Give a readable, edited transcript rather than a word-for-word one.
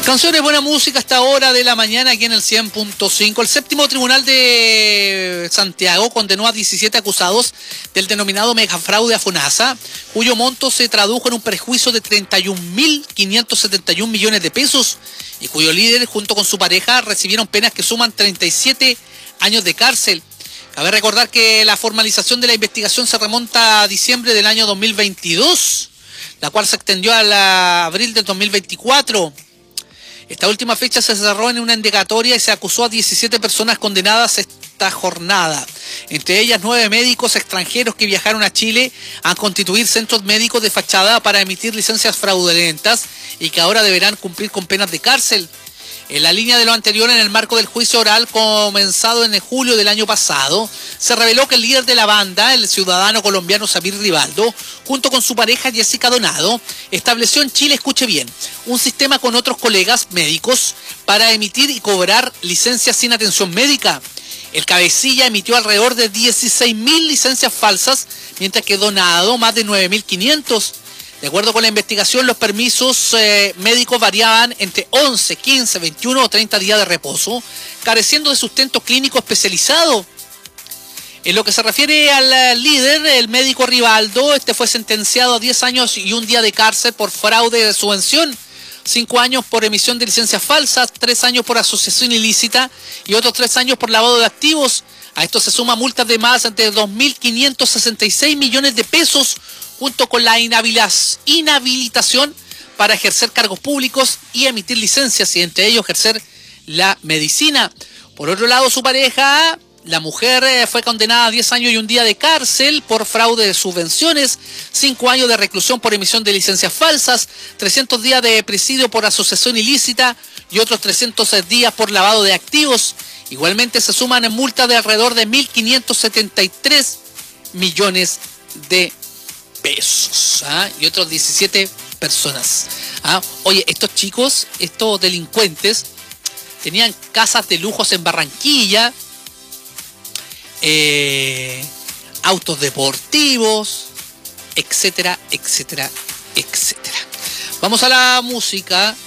Canciones, buena música hasta hora de la mañana aquí en el 100.5. El séptimo tribunal de Santiago condenó a 17 acusados del denominado megafraude a FONASA, cuyo monto se tradujo en un perjuicio de 31.571 millones de pesos y cuyo líder junto con su pareja recibieron penas que suman 37 años de cárcel. Cabe recordar que la formalización de la investigación se remonta a diciembre del año 2022, la cual se extendió a abril del 2024. Esta última fecha se cerró en una indagatoria y se acusó a 17 personas condenadas esta jornada. Entre ellas 9 médicos extranjeros que viajaron a Chile a constituir centros médicos de fachada para emitir licencias fraudulentas y que ahora deberán cumplir con penas de cárcel. En la línea de lo anterior, en el marco del juicio oral comenzado en julio del año pasado, se reveló que el líder de la banda, el ciudadano colombiano Samir Rivaldo, junto con su pareja Jessica Donado, estableció en Chile, escuche bien, un sistema con otros colegas médicos para emitir y cobrar licencias sin atención médica. El cabecilla emitió alrededor de 16.000 licencias falsas, mientras que Donado más de 9.500. De acuerdo con la investigación, los permisos médicos variaban entre 11, 15, 21 o 30 días de reposo, careciendo de sustento clínico especializado. En lo que se refiere al líder, el médico Rivaldo, fue sentenciado a 10 años y un día de cárcel por fraude de subvención, 5 años por emisión de licencias falsas, 3 años por asociación ilícita y otros 3 años por lavado de activos. A esto se suma multas de más de 2.566 millones de pesos, junto con la inhabilitación para ejercer cargos públicos y emitir licencias, y entre ellos ejercer la medicina. Por otro lado, su pareja, la mujer, fue condenada a 10 años y un día de cárcel por fraude de subvenciones, 5 años de reclusión por emisión de licencias falsas, 300 días de presidio por asociación ilícita y otros 300 días por lavado de activos. Igualmente se suman en multas de alrededor de 1.573 millones de pesos, y otros 17 personas. Oye, estos chicos, estos delincuentes, tenían casas de lujos en Barranquilla, autos deportivos, etcétera, etcétera, etcétera. Vamos a la música.